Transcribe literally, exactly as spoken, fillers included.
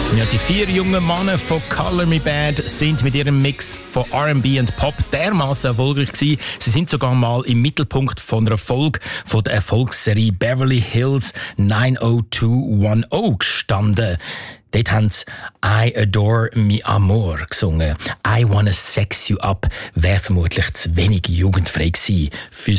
Ja, die vier jungen Männer von Color Me Bad sind mit ihrem Mix von R and B und Pop dermaßen erfolgreich gewesen. Sie sind sogar mal im Mittelpunkt von einer Folge von der Erfolgsserie Beverly Hills neun null zwei eins null gestanden. Dort haben sie «I adore mi amor» gesungen. «I wanna sex you up» wäre vermutlich zu wenig jugendfrei gewesen für